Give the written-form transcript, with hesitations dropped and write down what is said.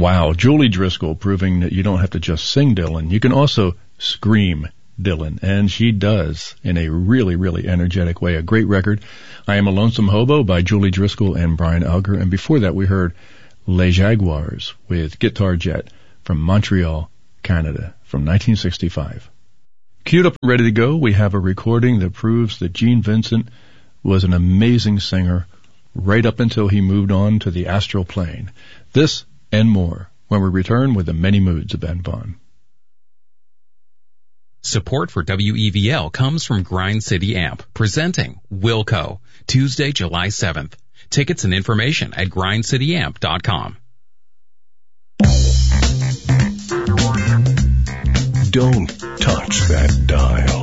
Wow, Julie Driscoll proving that you don't have to just sing Dylan. You can also scream Dylan, and she does in a really, really energetic way. A great record. I Am a Lonesome Hobo by Julie Driscoll and Brian Alger. And before that, we heard Les Jaguars with Guitar Jet from Montreal, Canada, from 1965. Queued up and ready to go, we have a recording that proves that Gene Vincent was an amazing singer right up until he moved on to the astral plane. This and more when we return with the many moods of Ben Vaughn. Support for WEVL comes from Grind City Amp, presenting Wilco, Tuesday, July 7th. Tickets and information at grindcityamp.com. Don't touch that dial.